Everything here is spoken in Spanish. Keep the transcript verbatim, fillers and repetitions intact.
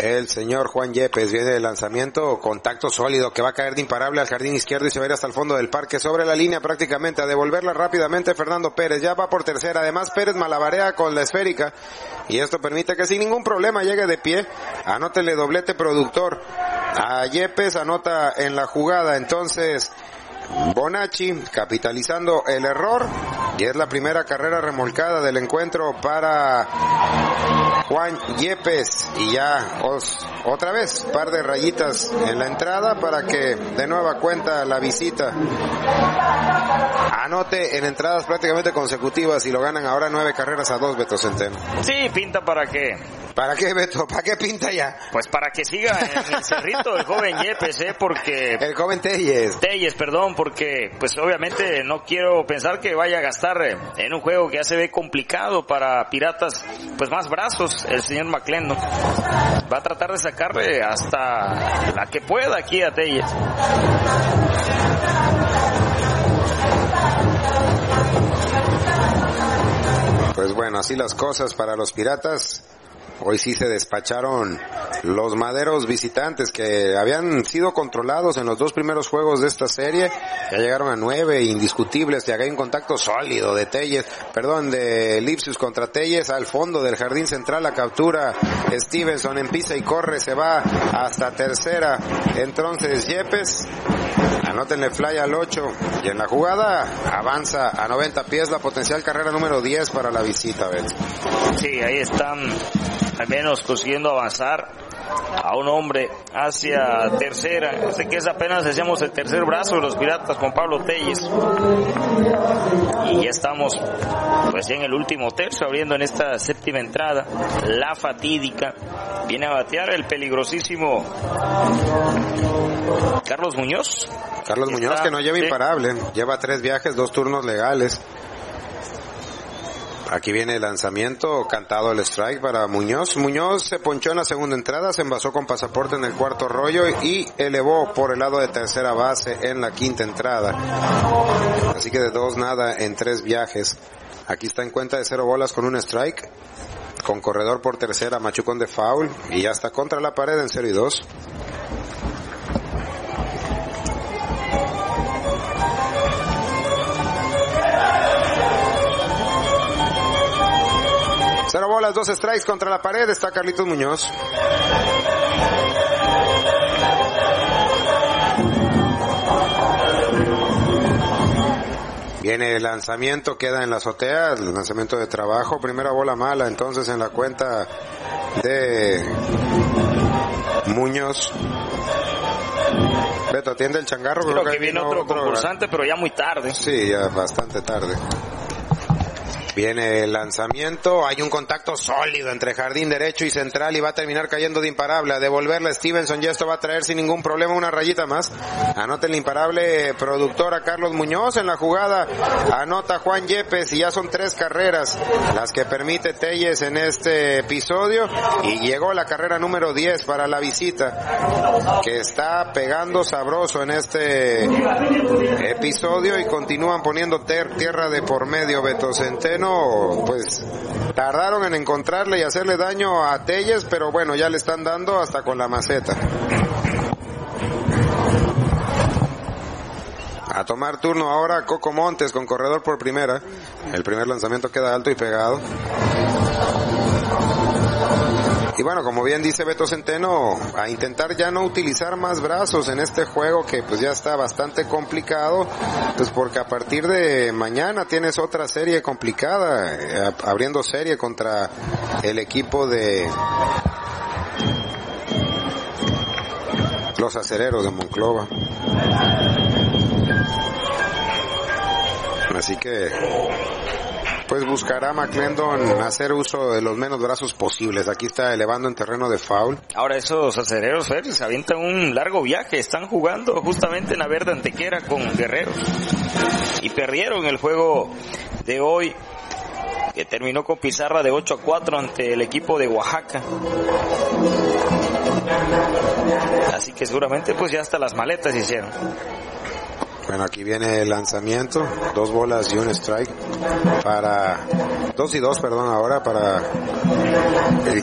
el señor Juan Yepes. Viene el lanzamiento, contacto sólido que va a caer de imparable al jardín izquierdo y se va a ir hasta el fondo del parque, sobre la línea prácticamente, a devolverla rápidamente Fernando Pérez. Ya va por tercera, además Pérez malabarea con la esférica y esto permite que sin ningún problema llegue de pie. Anótele doblete productor a Yepes, anota en la jugada entonces Bonacci, capitalizando el error, y es la primera carrera remolcada del encuentro para Juan Yepes. Y ya os, otra vez par de rayitas en la entrada para que de nueva cuenta la visita anote en entradas prácticamente consecutivas y lo ganan ahora nueve carreras a dos, Beto Centeno. Sí, pinta para qué. ¿Para qué, Beto? ¿Para qué pinta ya? Pues para que siga en el cerrito el joven Yepes, eh, porque... El joven Telles. Telles, perdón, porque pues obviamente no quiero pensar que vaya a gastar en un juego que ya se ve complicado para Piratas, pues más brazos, el señor McClendon. Va a tratar de sacarle hasta la que pueda aquí a Telles. Pues bueno, así las cosas para los Piratas. Hoy sí se despacharon los maderos visitantes que habían sido controlados en los dos primeros juegos de esta serie. Ya llegaron a nueve indiscutibles, y acá hay un contacto sólido de Telles, perdón, de Lipsius contra Telles al fondo del jardín central. La captura Stevenson, en pisa y corre, se va hasta tercera. Entonces Yepes, anótenle fly al ocho, y en la jugada avanza a noventa pies la potencial carrera número diez para la visita, ¿ves? Sí, ahí están al menos consiguiendo avanzar a un hombre hacia tercera. Sé que es apenas, decíamos, el tercer brazo de los Piratas con Pablo Telles. Y ya estamos pues ya en el último tercio, abriendo en esta séptima entrada. La fatídica. Viene a batear el peligrosísimo Carlos Muñoz. Carlos Muñoz, que no lleva sí. imparable. Lleva tres viajes, dos turnos legales. Aquí viene el lanzamiento, cantado el strike para Muñoz. Muñoz se ponchó en la segunda entrada, se envasó con pasaporte en el cuarto rollo y elevó por el lado de tercera base en la quinta entrada. Así que de dos nada en tres viajes. Aquí está en cuenta de cero bolas con un strike, con corredor por tercera, machucón de foul, y ya está contra la pared en cero y dos. Cero bolas, dos strikes contra la pared, está Carlitos Muñoz. Viene el lanzamiento, queda en la azotea, el lanzamiento de trabajo, primera bola mala, entonces en la cuenta de Muñoz. Beto, atiende el changarro. Creo, creo que, que viene otro, otro concursante, pero ya muy tarde. Sí, ya bastante tarde. Viene el lanzamiento, hay un contacto sólido entre jardín derecho y central y va a terminar cayendo de imparable. A devolverle a Stevenson, y esto va a traer sin ningún problema una rayita más. Anota el imparable productor a Carlos Muñoz. En la jugada anota Juan Yepes y ya son tres carreras las que permite Telles en este episodio, y llegó la carrera número diez para la visita, que está pegando sabroso en este episodio y continúan poniendo ter- tierra de por medio, Beto Centeno. Pues tardaron en encontrarle y hacerle daño a Telles, pero bueno, ya le están dando hasta con la maceta. A tomar turno ahora Coco Montes con corredor por primera. El primer lanzamiento queda alto y pegado. Y bueno, como bien dice Beto Centeno, a intentar ya no utilizar más brazos en este juego, que pues ya está bastante complicado, pues porque a partir de mañana tienes otra serie complicada, eh, abriendo serie contra el equipo de los Acereros de Monclova. Así que pues buscará McClendon hacer uso de los menos brazos posibles. Aquí está elevando en terreno de foul. Ahora esos acereros, Félix, se avientan un largo viaje. Están jugando justamente en la Verde Antequera con Guerreros. Y perdieron el juego de hoy, que terminó con pizarra de ocho a cuatro ante el equipo de Oaxaca. Así que seguramente pues ya hasta las maletas hicieron. Bueno, aquí viene el lanzamiento, dos bolas y un strike para, dos y dos, perdón, ahora para el